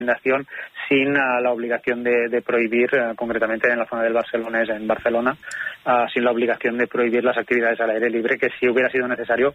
recomendación sin la obligación de prohibir, concretamente en la zona del Barcelonès, en Barcelona, sin la obligación de prohibir las actividades al aire libre, que si hubiera sido necesario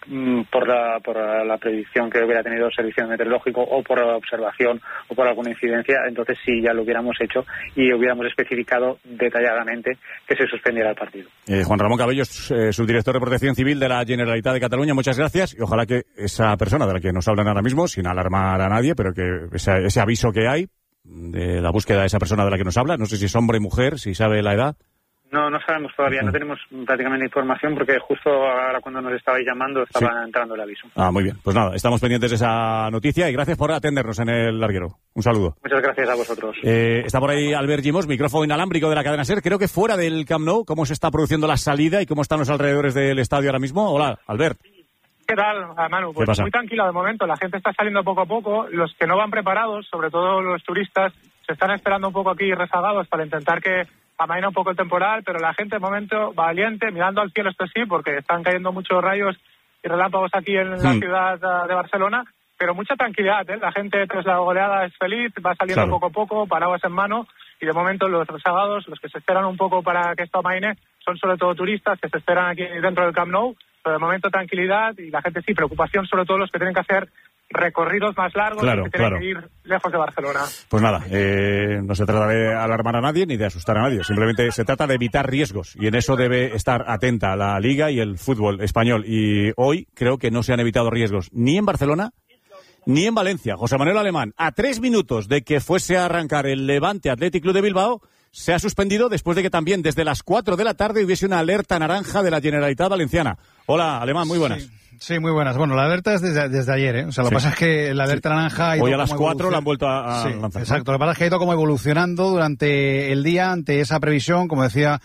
por la predicción que hubiera tenido el servicio meteorológico o por observación o por alguna incidencia, entonces sí ya lo hubiéramos hecho y hubiéramos especificado detalladamente que se suspendiera el partido. Juan Ramón Cabello, subdirector de Protección Civil de la Generalitat de Cataluña, muchas gracias, y ojalá que esa persona de la que nos hablan ahora mismo, sin alarmar a nadie, pero que ese aviso que hay de la búsqueda de esa persona de la que nos habla, no sé si es hombre o mujer, si sabe la edad. No sabemos todavía, no tenemos prácticamente información porque justo ahora cuando nos estabais llamando estaba entrando el aviso. Muy bien, pues nada, estamos pendientes de esa noticia y gracias por atendernos en el larguero. Un saludo. Muchas gracias a vosotros. Está por ahí Albert Gimos, micrófono inalámbrico de la cadena SER, creo que fuera del Camp Nou. ¿Cómo se está produciendo la salida y cómo están los alrededores del estadio ahora mismo? Hola, Albert. ¿Qué tal, Manu? Pues muy tranquila de momento, la gente está saliendo poco a poco, los que no van preparados, sobre todo los turistas, se están esperando un poco aquí rezagados para intentar que amaine un poco el temporal, pero la gente de momento valiente, mirando al cielo, esto sí, porque están cayendo muchos rayos y relámpagos aquí en la ciudad de Barcelona, pero mucha tranquilidad, ¿eh? La gente tras la goleada es feliz, va saliendo poco a poco, paraguas en mano, y de momento los rezagados, los que se esperan un poco para que esto amaine, son sobre todo turistas que se esperan aquí dentro del Camp Nou, pero de momento tranquilidad y la gente sí, preocupación sobre todo los que tienen que hacer recorridos más largos y que tienen que ir lejos de Barcelona. Pues nada, no se trata de alarmar a nadie ni de asustar a nadie, simplemente se trata de evitar riesgos y en eso debe estar atenta la Liga y el fútbol español y hoy creo que no se han evitado riesgos ni en Barcelona ni en Valencia. José Manuel Alemán, a 3 minutos de que fuese a arrancar el Levante Athletic Club de Bilbao, se ha suspendido después de que también desde las 4 de la tarde hubiese una alerta naranja de la Generalitat Valenciana. Hola, Alemán, muy buenas. Sí, muy buenas. Bueno, la alerta es desde ayer, ¿eh? O sea, lo que pasa es que la alerta naranja ha ido hoy a las 4 la han vuelto a lanzar. Exacto, lo que pasa es que ha ido como evolucionando durante el día ante esa previsión, como decía...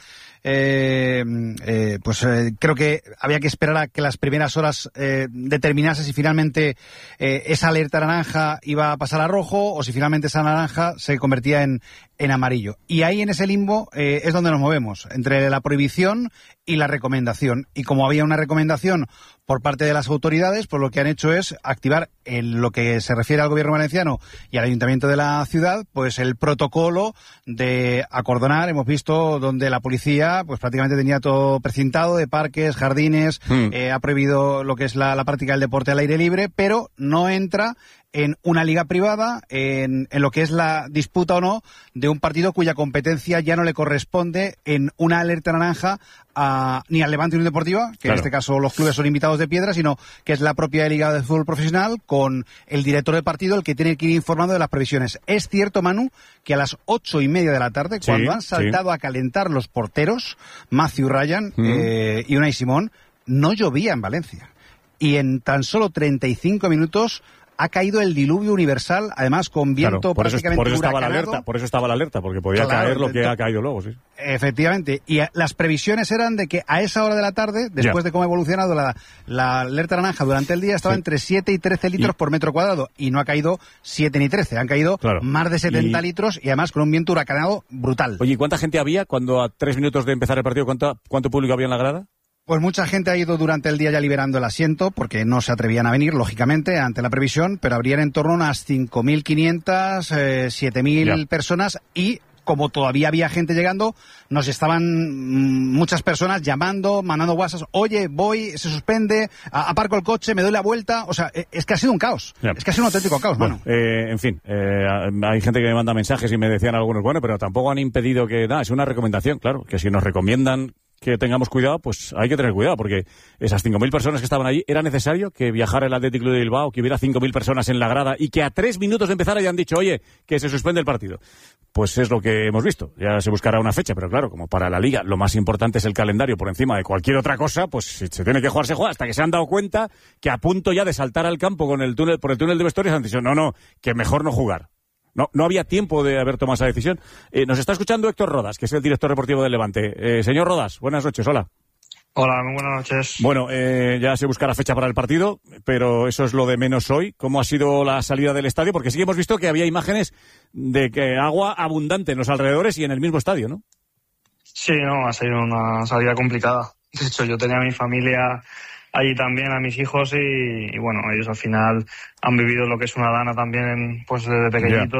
creo que había que esperar a que las primeras horas determinase si finalmente esa alerta naranja iba a pasar a rojo o si finalmente esa naranja se convertía en amarillo. Y ahí en ese limbo es donde nos movemos, entre la prohibición y la recomendación. Y como había una recomendación por parte de las autoridades, pues lo que han hecho es activar, en lo que se refiere al gobierno valenciano y al ayuntamiento de la ciudad, pues el protocolo de acordonar. Hemos visto donde la policía pues prácticamente tenía todo precintado de parques, jardines, ha prohibido lo que es la práctica del deporte al aire libre, pero no entra en una liga privada, en lo que es la disputa o no de un partido cuya competencia ya no le corresponde en una alerta naranja ni al Levante Unión Deportiva, que en este caso los clubes son invitados de piedra, sino que es la propia Liga de Fútbol Profesional con el director del partido el que tiene que ir informando de las previsiones. Es cierto, Manu, que a las 8:30 de la tarde, cuando han saltado a calentar los porteros, Matthew Ryan y Unai Simón, no llovía en Valencia. Y en tan solo 35 minutos ha caído el diluvio universal, además con viento prácticamente por eso estaba la alerta, porque podía caer lo que ha caído luego, sí. Efectivamente, y las previsiones eran de que a esa hora de la tarde, después de cómo ha evolucionado la alerta naranja durante el día, estaba entre 7 y 13 litros por metro cuadrado, y no ha caído 7 ni 13, han caído más de 70 litros, y además con un viento huracanado brutal. Oye, ¿y cuánta gente había cuando a 3 minutos de empezar el partido, cuánto público había en la grada? Pues mucha gente ha ido durante el día ya liberando el asiento, porque no se atrevían a venir, lógicamente, ante la previsión, pero habrían en torno a unas 5.500, 7.000 personas, y como todavía había gente llegando, nos estaban muchas personas llamando, mandando WhatsApp, oye, voy, se suspende, aparco el coche, me doy la vuelta, o sea, es que ha sido un caos, es que ha sido un auténtico caos, bueno, en fin, hay gente que me manda mensajes y me decían algunos, bueno, pero tampoco han impedido que, es una recomendación, claro, que si nos recomiendan que tengamos cuidado, pues hay que tener cuidado, porque esas 5.000 personas que estaban allí, ¿era necesario que viajara el Athletic Club de Bilbao, que hubiera 5.000 personas en la grada y que a 3 minutos de empezar hayan dicho, oye, que se suspende el partido? Pues es lo que hemos visto. Ya se buscará una fecha, pero claro, como para la Liga lo más importante es el calendario por encima de cualquier otra cosa, pues si se tiene que jugar, se juega, hasta que se han dado cuenta que a punto ya de saltar al campo por el túnel de vestuarios han dicho, no, que mejor no jugar. No había tiempo de haber tomado esa decisión. Nos está escuchando Héctor Rodas, que es el director deportivo del Levante. Señor Rodas, buenas noches, hola. Hola, muy buenas noches. Bueno, ya se buscará fecha para el partido, pero eso es lo de menos hoy. ¿Cómo ha sido la salida del estadio? Porque sí que hemos visto que había imágenes de que agua abundante en los alrededores y en el mismo estadio, ¿no? Sí, ha sido una salida complicada. De hecho, yo tenía a mi familia allí también a mis hijos y bueno, ellos al final han vivido lo que es una dana también pues desde pequeñitos.